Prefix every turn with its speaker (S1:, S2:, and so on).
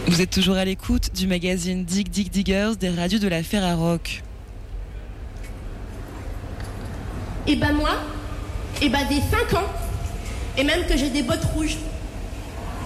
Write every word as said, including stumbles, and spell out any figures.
S1: Vous êtes toujours à l'écoute du magazine Dig Dig Diggers des radios de la Ferrarock.
S2: Et bah moi, et bah des cinq ans, et même que j'ai des bottes rouges.